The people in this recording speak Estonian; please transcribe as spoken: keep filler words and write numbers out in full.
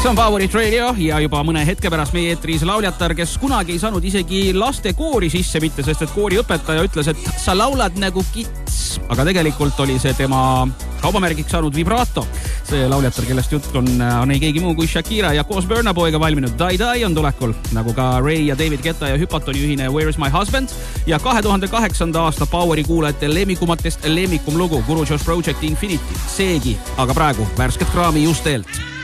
See on Favorit Radio ja juba mõne hetke pärast meie eetris lauljatar, kes kunagi ei saanud isegi laste koori sisse mitte, sest et kooriõpetaja ütles, et sa laulad nagu kits. Aga tegelikult oli see tema kaubamärgiks saanud vibrato. See lauljatar, kellest jutt on, on ei keegi muu kui Shakira ja koos Burna Boyga valminud Die Die on tulekul, nagu ka Ray ja David Guetta ja Hypatoni ühine Where is my husband ja kahe tuhande kaheksanda aasta Poweri kuulajate lemmikumatest lemmikum lugu Guru Josh Project Infinity. Seegi, aga praegu värsket kraami just teelt.